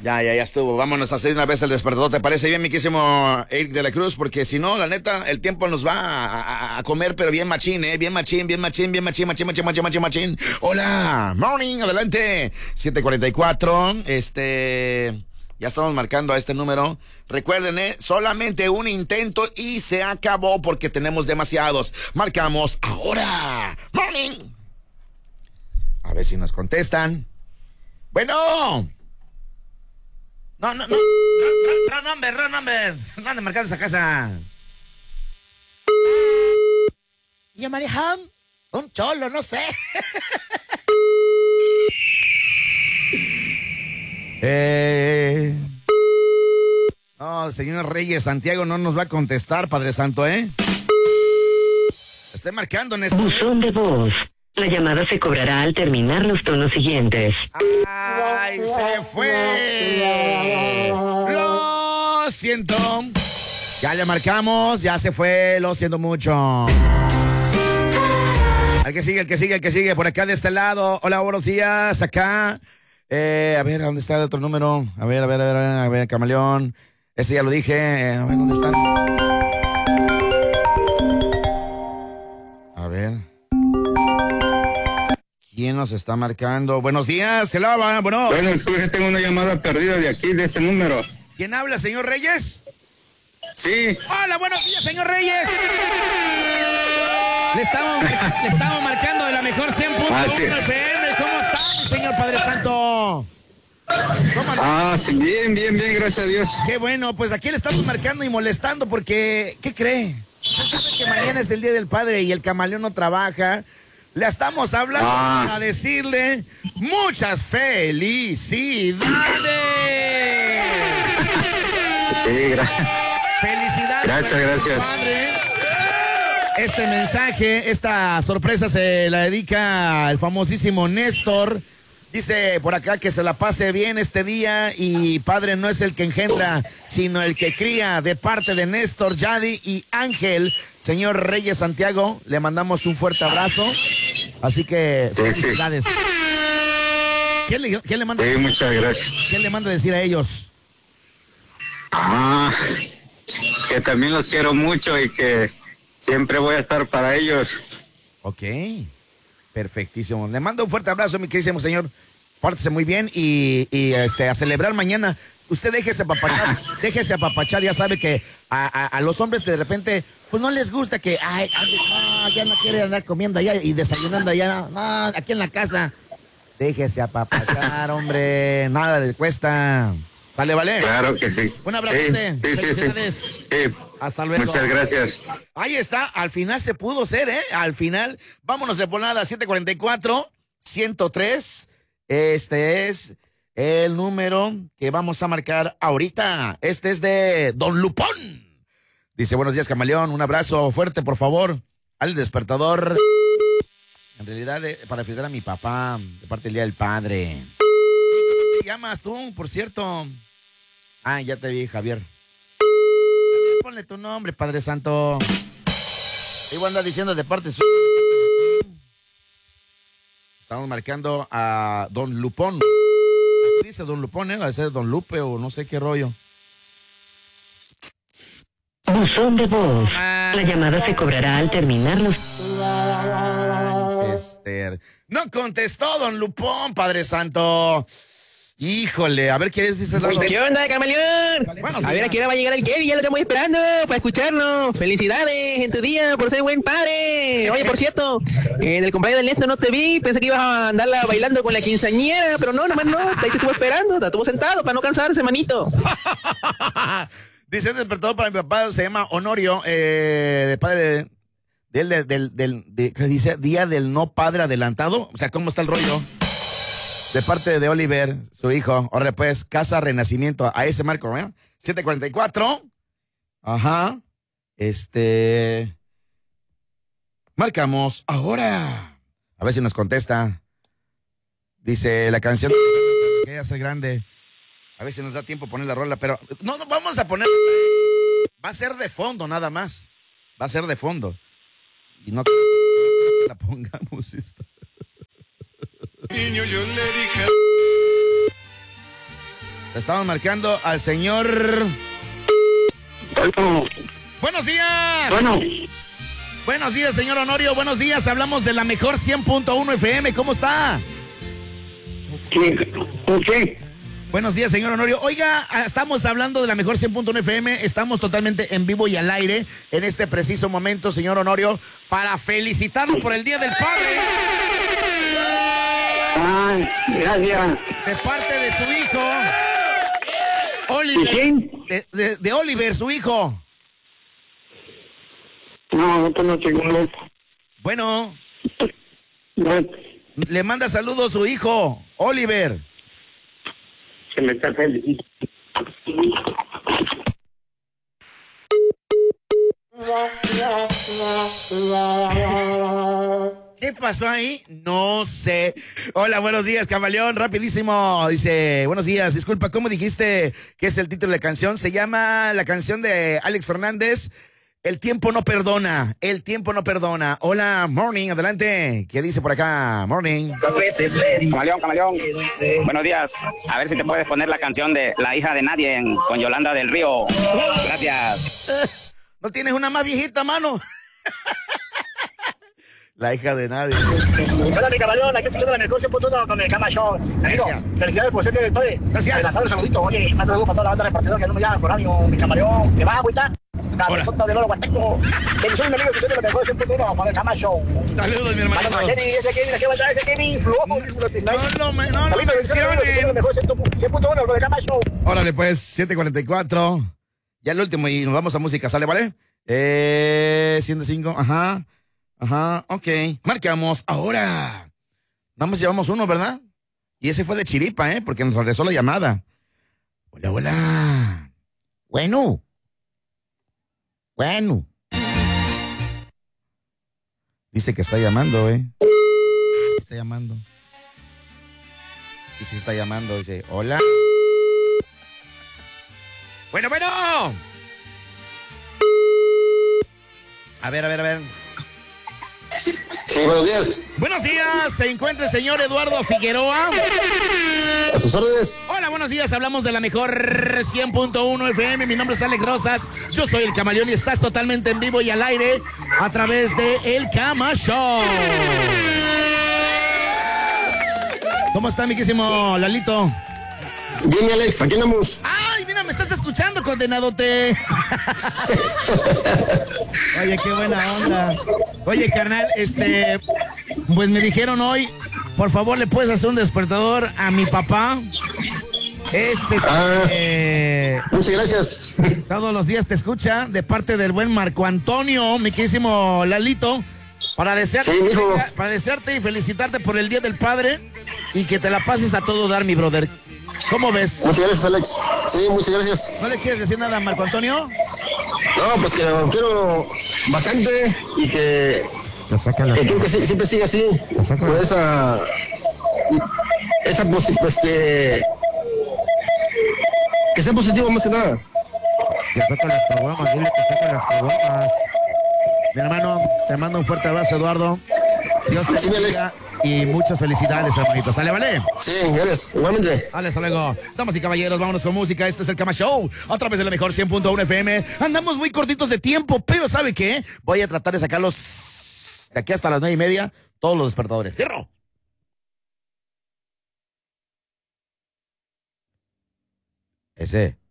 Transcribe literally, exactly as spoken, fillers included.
Ya, ya, ya estuvo. Vámonos a hacer una vez el despertador. ¿Te parece bien, mi quísimo Eric de la Cruz? Porque si no, la neta, el tiempo nos va a, a, a comer, pero bien machín, ¿eh? Bien machín, bien machín, bien machín, machín, machín, machín, machín, machín. Hola, morning, adelante. siete cuarenta y cuatro, este... Ya estamos marcando a este número. Recuerden, ¿eh? Solamente un intento y se acabó porque tenemos demasiados. Marcamos ahora. Morning. A ver si nos contestan. Bueno. No, no, no. No, no, no, number, no, number. No ande marcando esa casa. ¿Y Mariham? Un cholo, no sé. eh... No, señor Reyes, Santiago no nos va a contestar, Padre Santo, ¿eh? Estoy marcando en este... Buzón de voz. La llamada se cobrará al terminar los tonos siguientes. ¡Ay, se fue! Lo siento. Ya le marcamos, ya se fue, lo siento mucho. El que sigue, el que sigue, el que sigue, por acá de este lado. Hola, buenos días, acá. Eh, a ver, ¿dónde está el otro número? A ver, a ver, a ver, a ver, Camaleón. Ese ya lo dije. Eh, a ver, ¿dónde están? A ver. ¿Quién nos está marcando? Buenos días, se lava, bueno. Bueno, escuche, tengo una llamada perdida de aquí, de este número. ¿Quién habla, señor Reyes? Sí. Hola, buenos días, señor Reyes. Le estamos, le estamos marcando de la mejor cien punto uno Ah, sí. F M. ¿Cómo está, mi señor Padre Santo? ¿Cómo anda? Ah, sí, bien, bien, bien, gracias a Dios. Qué bueno, pues aquí le estamos marcando y molestando porque, ¿qué cree? Usted sabe que mañana es el Día del Padre y el Camaleón no trabaja. Le estamos hablando Ah. para decirle muchas felicidades. Sí, gracias. Felicidades. Gracias, para gracias. tu padre. Este mensaje, esta sorpresa se la dedica al famosísimo Néstor. Dice por acá que se la pase bien este día y padre no es el que engendra, sino el que cría, de parte de Néstor, Yadi y Ángel. Señor Reyes Santiago, le mandamos un fuerte abrazo. Así que Sí, felicidades. ¿Qué le, qué le manda? Sí, muchas gracias. ¿Qué le manda decir a ellos? Ah, que también los quiero mucho y que siempre voy a estar para ellos. Ok, perfectísimo. Le mando un fuerte abrazo, mi queridísimo señor. Pórtese muy bien y, y este, a celebrar mañana. Usted déjese apapachar, déjese apapachar. Ya sabe que a, a, a los hombres de repente, pues no les gusta que, ay, ay, no, ya no quiere andar comiendo allá y desayunando allá. No, aquí en la casa. Déjese apapachar, hombre. Nada le cuesta. ¿Sale, vale? Claro que sí. Un abrazo. Sí, sí, sí, Felicidades. sí. Sí. Hasta luego. Muchas gracias. Ahí está, al final se pudo ser, ¿eh? Al final, vámonos de volada, siete cuarenta y cuatro, ciento tres. Este es el número que vamos a marcar ahorita. Este es de Don Lupón. Dice, buenos días, Camaleón, un abrazo fuerte, por favor, al despertador. En realidad, eh, para felicitar a mi papá, de parte del Día del Padre. ¿Cómo te llamas tú, por cierto? Ah, ya te vi, Javier. Ponle tu nombre, Padre Santo. Igual anda diciendo de parte su... Estamos marcando a Don Lupón. Así dice Don Lupón, ¿eh? Va a ser Don Lupe o no sé qué rollo. Buzón de voz. La llamada se cobrará al terminar los... Manchester. No contestó Don Lupón, Padre Santo. Híjole, a ver qué es, dice Lalo. ¿Qué onda, Camaleón? Buenos A ver, días. ¿a qué hora va a llegar el Kevin? Ya lo estamos esperando para escucharlo. Felicidades en tu día por ser buen padre. Oye, por cierto, en el cumpleaños del Néstor no te vi. Pensé que ibas a andarla bailando con la quinceañera, pero no, nomás no. Ahí te estuvo esperando, te estuvo sentado para no cansarse, manito. Dice el despertador para mi papá, se llama Honorio, eh, de padre del, del, del, del de, ¿qué dice? Día del no padre adelantado. O sea, ¿cómo está el rollo? De parte de Oliver, su hijo. Ahora pues, Casa Renacimiento, a ese marco, ¿eh? siete cuarenta y cuatro. Ajá. Este... Marcamos ahora. A ver si nos contesta. Dice la canción que hace grande. A ver si nos da tiempo poner la rola, pero no, no vamos a poner. Va a ser de fondo nada más. Va a ser de fondo. Y no la pongamos esta. Niño, yo le dije. Le estamos marcando al señor... Bueno. ¡Buenos días! Bueno. Buenos días, señor Honorio. Buenos días. Hablamos de la mejor cien punto uno F M. ¿Cómo está? ¿Qué? Buenos días, señor Honorio. Oiga, estamos hablando de la mejor cien punto uno F M. Estamos totalmente en vivo y al aire en este preciso momento, señor Honorio, para felicitarlo por el Día del Padre. Ay, gracias. De parte de su hijo, Oliver. ¿Y quién? De, de, de Oliver, su hijo. No, no, no tengo nada. Bueno, No, le manda saludos su hijo, Oliver. se me está felicitando. ¿Qué pasó ahí? No sé. Hola, buenos días, camaleón. Rapidísimo. Dice, buenos días. Disculpa, ¿cómo dijiste que es el título de la canción? Se llama la canción de Alex Fernández, El tiempo no perdona. El tiempo no perdona. Hola, morning, adelante. ¿Qué dice por acá? Morning. Camaleón, camaleón. Buenos días. A ver si te puedes poner la canción de La hija de nadie en- con Yolanda del Río. Gracias. ¿No tienes una más viejita, mano? La hija de nadie. Hola, mi camaleón, aquí escuchando la mejor cien punto uno con el Cama Show. Amigo, Gracias. felicidades por ser Día del Padre. Gracias. Adelantado el saludito. Oye, mando saludos para toda la banda repartidora que no me llama por radio, mi camaleón. ¿Te vas, agüita? Cabezota de loro guateco. Bendiciones, mi amigo, escuchando la mejor cien punto uno con el Cama Show. Saludos, mi Mando hermanito. para Kenny, ese Kevin, aquí va a estar ese Kevin, flojo. No lo, me- no lo Saludos, bendiciones, amigo, escuchando la mencionen. mejor cien punto uno con el Cama Show. Órale, pues, siete cuarenta y cuatro. Ya el último y nos vamos a música, ¿sale, vale? Eh, ciento cinco, ajá. Ajá, ok. Marcamos ahora. Nada más llevamos uno, ¿verdad? Y ese fue de chiripa, ¿eh? Porque nos regresó la llamada. Hola, hola. Bueno. Bueno. Dice que está llamando, ¿eh? Está llamando. Y si está llamando, dice, hola. Bueno, bueno. A ver, a ver, a ver. Sí, buenos días. Buenos días, se encuentra el señor Eduardo Figueroa. A sus órdenes. Hola, buenos días, hablamos de la mejor cien punto uno F M. Mi nombre es Alex Rosas, yo soy el Camaleón y estás totalmente en vivo y al aire a través de El Cama Show. ¿Cómo está, miquísimo Lalito? Bien, Alex, aquí andamos. Ay, mira, me estás escuchando, condenadote. Oye, qué buena onda. Oye, carnal, este, pues me dijeron hoy, por favor, ¿le puedes hacer un despertador a mi papá? Es, este, Ah. eh, Muchas gracias. todos los días te escucha de parte del buen Marco Antonio, mi querísimo Lalito, para desearte, Sí, mijo. para desearte y felicitarte por el Día del Padre y que te la pases a todo dar, mi brother. ¿Cómo ves? Muchas gracias, Alex. Sí, muchas gracias. ¿No le quieres decir nada a Marco Antonio? No, pues que lo quiero bastante y que, que quiero que sí- siempre siga así. Con esa. Esa posi- pues que. Que sea positivo más que nada. Que saca las caguamas, dile que saca las caguamas. Mi hermano, te mando un fuerte abrazo, Eduardo. Dios te Sí, mi bendiga y muchas felicidades, hermanito. ¿Sale, vale? Sí, eres, igualmente. Vale, hasta luego. Damas y caballeros, vámonos con música. Este es el Cama Show, a través de la mejor cien punto uno F M. Andamos muy cortitos de tiempo, pero ¿sabe qué? Voy a tratar de sacarlos de aquí hasta las nueve y media, todos los despertadores. ¡Cierro! Ese.